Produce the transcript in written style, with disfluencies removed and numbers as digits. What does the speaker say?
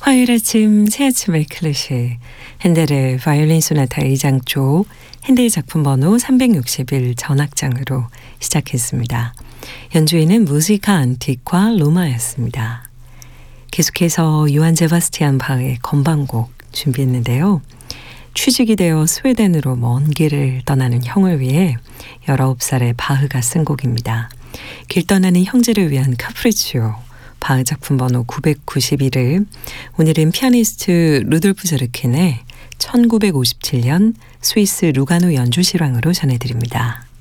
화요일 아침 새 아침의 클래식 핸델의 바이올린 소나타 2장조 핸델 작품 번호 361 전악장으로 시작했습니다. 연주에는 무지카 안틱과 로마였습니다. 계속해서 요한 제바스티안 바흐의 건반곡 준비했는데요. 취직이 되어 스웨덴으로 먼 길을 떠나는 형을 위해 19살의 바흐가 쓴 곡입니다. 길 떠나는 형제를 위한 카프리치오 바흐 작품 번호 991을 오늘은 피아니스트 루돌프 저르킨의 1957년 스위스 루가노 연주 실황으로 전해드립니다.